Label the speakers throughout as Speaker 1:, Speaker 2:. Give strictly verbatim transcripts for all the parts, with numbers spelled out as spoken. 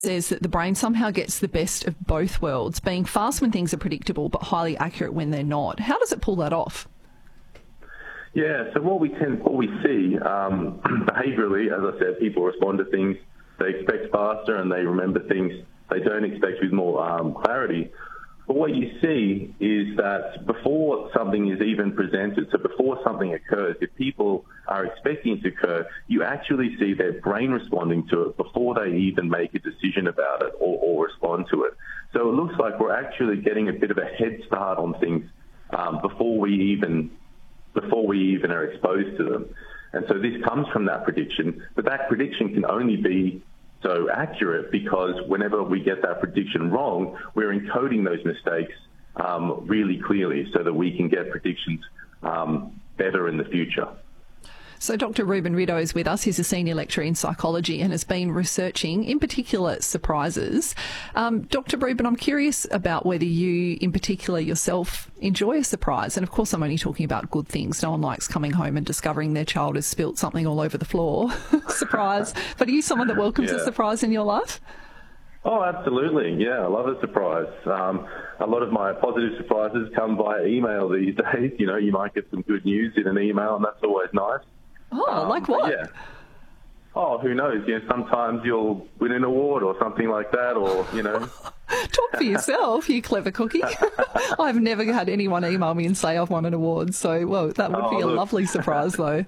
Speaker 1: says that the brain somehow gets the best of both worlds, being fast when things are predictable but highly accurate when they're not. How does it pull that off?
Speaker 2: Yeah, so what we tend, what we see um, behaviourally, as I said, people respond to things, they expect faster and they remember things they don't expect with more um, clarity. But what you see is that before something is even presented, so before something occurs, if people are expecting it to occur, you actually see their brain responding to it before they even make a decision about it or, or respond to it. So it looks like we're actually getting a bit of a head start on things um, before we even before we even are exposed to them. And so this comes from that prediction, but that prediction can only be so accurate because whenever we get that prediction wrong, we're encoding those mistakes um, really clearly so that we can get predictions um, better in the future.
Speaker 1: So Doctor Ruben Rideau is with us. He's a senior lecturer in psychology and has been researching, in particular, surprises. Um, Doctor Ruben, I'm curious about whether you, in particular yourself, enjoy a surprise. And of course, I'm only talking about good things. No one likes coming home and discovering their child has spilt something all over the floor. Surprise. But are you someone that welcomes yeah. a surprise in your life?
Speaker 2: Oh, absolutely. Yeah, I love a surprise. Um, a lot of my positive surprises come via email these days. You know, you might get some good news in an email, and that's always nice.
Speaker 1: Oh, um, like what?
Speaker 2: Yeah. Oh, who knows? You know, sometimes you'll win an award or something like that, or, you know.
Speaker 1: Talk for yourself, you clever cookie. I've never had anyone email me and say I've won an award, so, well, that would oh, be a look. lovely surprise, though.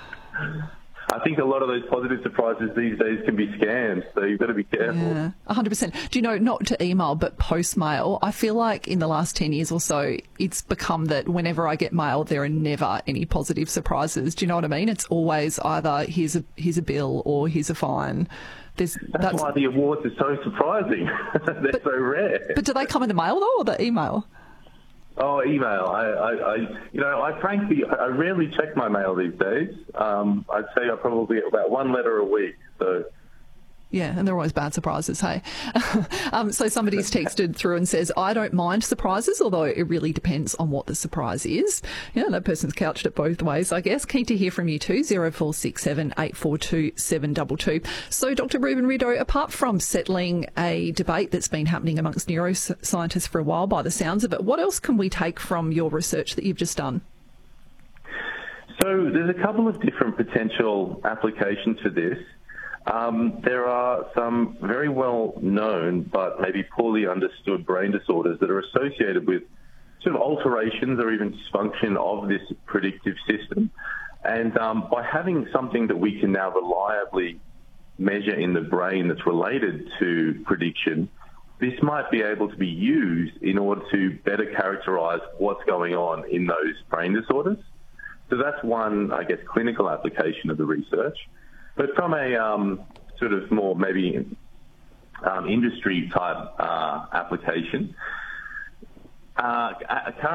Speaker 2: I think a lot of those positive surprises these days can be scams, so you've got to be careful.
Speaker 1: Yeah, one hundred percent. Do you know, not to email, but post mail, I feel like in the last ten years or so, it's become that whenever I get mail, there are never any positive surprises. Do you know what I mean? It's always either here's a, here's a bill or here's a fine. There's,
Speaker 2: that's, that's why the awards are so surprising. They're
Speaker 1: but,
Speaker 2: so rare.
Speaker 1: But do they come in the mail, though, or the email?
Speaker 2: Oh, email. I, I, I, you know, I frankly, I rarely check my mail these days. Um, I'd say I probably get about one letter a week. So.
Speaker 1: Yeah, and they're always bad surprises, hey? um, so somebody's texted through and says, I don't mind surprises, although it really depends on what the surprise is. Yeah, that person's couched it both ways, I guess. Keen to hear from you too, zero four six seven, eight four two, seven two two. So, Doctor Ruben Rideau, apart from settling a debate that's been happening amongst neuroscientists for a while by the sounds of it, what else can we take from your research that you've just done?
Speaker 2: So there's a couple of different potential applications for this. Um, there are some very well-known but maybe poorly understood brain disorders that are associated with sort of alterations or even dysfunction of this predictive system. And um, by having something that we can now reliably measure in the brain that's related to prediction, this might be able to be used in order to better characterize what's going on in those brain disorders. So that's one, I guess, clinical application of the research. But from a um, sort of more maybe um, industry type uh, application, uh,